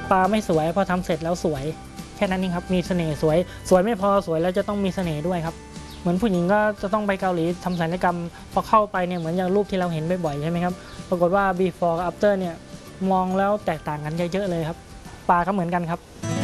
ปลาไม่สวยพอทำเสร็จแล้วสวยแค่นั้นเองครับมีเสน่ห์สวยไม่พอสวยแล้วจะต้องมีเสน่ห์ด้วยครับเหมือนผู้หญิงก็จะต้องไปเกาหลีทำศัลยกรรมพอเข้าไปเนี่ยเหมือนอย่างรูปที่เราเห็นบ่อยๆใช่ไหมครับปรากฏว่า before กับ after เนี่ยมองแล้วแตกต่างกันเยอะๆเลยครับปลาก็เหมือนกันครับ